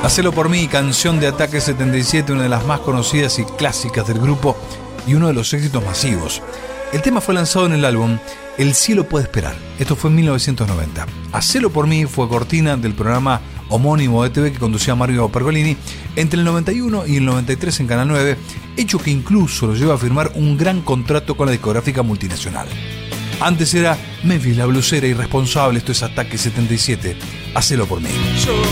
Hacelo por mí, canción de Ataque 77, una de las más conocidas y clásicas del grupo y uno de los éxitos masivos. El tema fue lanzado en el álbum El cielo puede esperar. Esto fue en 1990. Hacelo por mí fue cortina del programa homónimo de TV que conducía Mario Pergolini entre el 91 y el 93 en Canal 9, hecho que incluso lo lleva a firmar un gran contrato con la discográfica multinacional. Antes era Memphis la blusera irresponsable, esto es Ataque 77. Hacelo por mí. Yo